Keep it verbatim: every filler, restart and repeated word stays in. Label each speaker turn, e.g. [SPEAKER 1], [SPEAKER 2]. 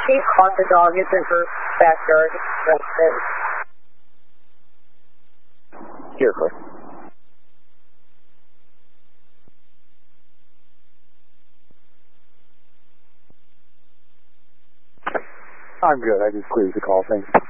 [SPEAKER 1] He caught the dog. It's in her backyard.
[SPEAKER 2] Here, Cliff. I'm good. I just cleared the call. Thanks.